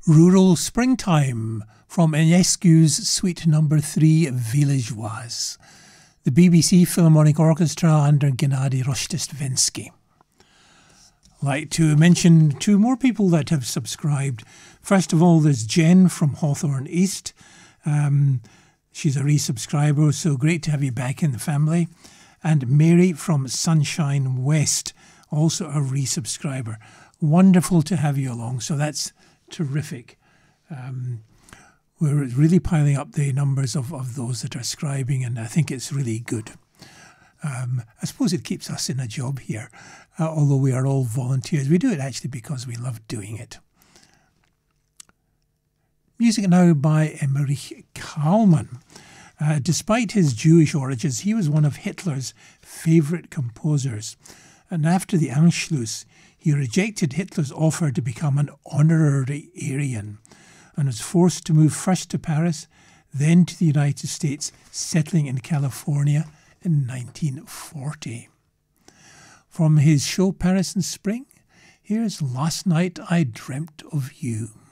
Rural Springtime from Ionescu's Suite No. 3 Villageoise, the BBC Philharmonic Orchestra under Gennady Roshtistvensky. I'd like to mention two more people that have subscribed. First of all, there's Jen from Hawthorne East. She's a resubscriber, so great to have you back in the family. And Mary from Sunshine West, also a resubscriber. Wonderful to have you along, so that's terrific. We're really piling up the numbers of those that are scribing, and I think it's really good. I suppose it keeps us in a job here, although we are all volunteers. We do it actually because we love doing it. Music now by Emmerich Kallmann. Despite his Jewish origins, he was one of Hitler's favourite composers. And after the Anschluss, he rejected Hitler's offer to become an honorary Aryan and was forced to move first to Paris, then to the United States, settling in California in 1940. From his show Paris in Spring, here's Last Night I Dreamt of You.